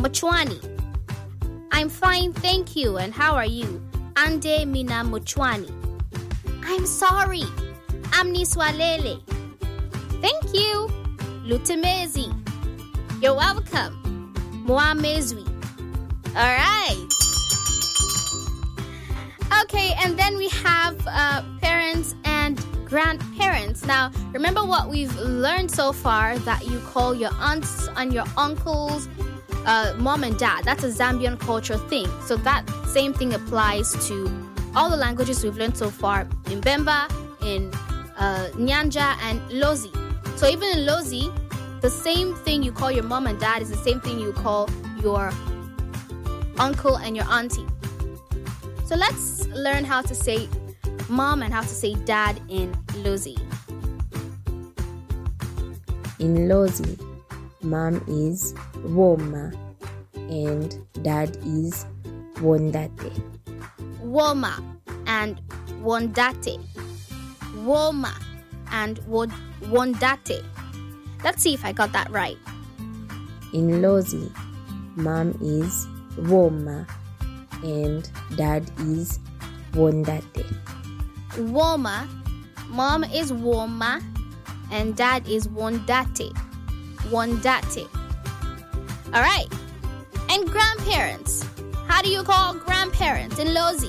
Mochwani. I'm fine, thank you. And how are you? Ande mina Mochwani. I'm sorry. Amni swalele. Thank you. Lutemezi. You're welcome. Moamezwi. All right. Okay, and then we have parents and grandparents. Now, remember what we've learned so far, that you call your aunts and your uncles mom and dad. That's a Zambian culture thing. So that same thing applies to all the languages we've learned so far in Bemba, in Nyanja, and Lozi. So even in Lozi, the same thing you call your mom and dad is the same thing you call your uncle and your auntie. So let's learn how to say mom and how to say dad in Lozi. In Lozi, mom is Woma and dad is Wondate. Woma and Wondate. Woma and Wondate. Let's see if I got that right. In Lozi, mom is Woma and dad is Wondate. Woma, mom is Woma and dad is Wondate. Wondate. All right. And grandparents. How do you call grandparents in Lozi?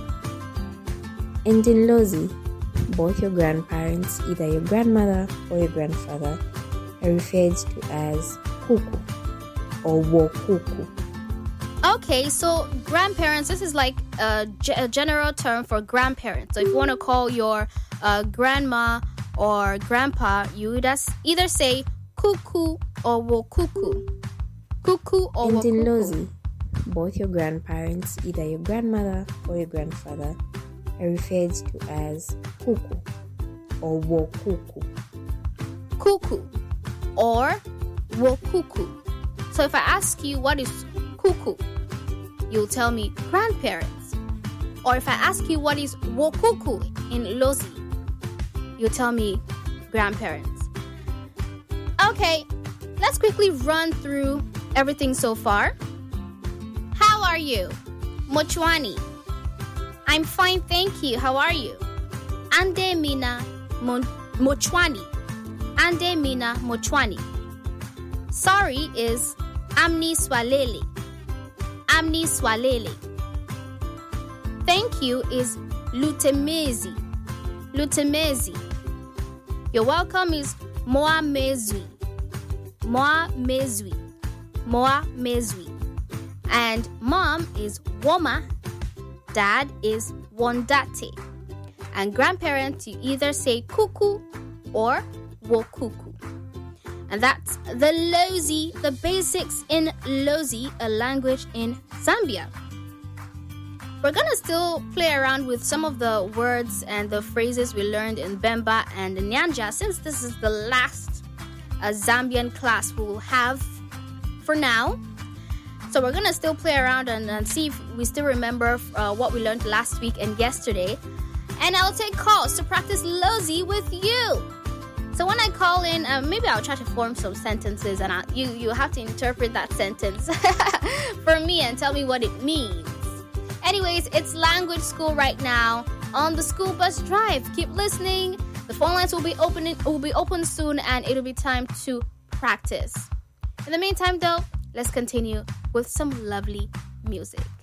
And in Lozi, both your grandparents, either your grandmother or your grandfather, are referred to as Kuku or Wokuku. Okay, so grandparents, this is like a general term for grandparents. So if you want to call your grandma or grandpa, you would either say Kuku or Wokuku. Kuku or Wokuku. And in Lozi, both your grandparents, either your grandmother or your grandfather, are referred to as Kuku or Wokuku. Kuku or Wokuku. So if I ask you what is Kuku, you'll tell me grandparents. Or if I ask you what is Wokuku in Lozi, you'll tell me grandparents. Okay, let's quickly run through everything so far. How are you? Mochwani. I'm fine, thank you. How are you? Ande mina Mochwani. Ande mina Mochwani. Sorry is Amni swalele. Amni swalele. Thank you is Lutemezi. Lutemezi. You're welcome is Moamezwi. Moamezwi. Moamezwi. And mom is Woma. Dad is Wondate. And grandparents, you either say Kuku or Wokuku. And that's the Lozi, the basics in Lozi, a language in Zambia. We're going to still play around with some of the words and the phrases we learned in Bemba and Nyanja, since this is the last Zambian class we'll have for now. So we're going to still play around and see if we still remember what we learned last week and yesterday. And I'll take calls to practice Lozi with you. So when I call in, maybe I'll try to form some sentences and you have to interpret that sentence for me and tell me what it means. Anyways, it's language school right now on the school bus drive. Keep listening. The phone lines will be open soon and it'll be time to practice. In the meantime, though, let's continue with some lovely music.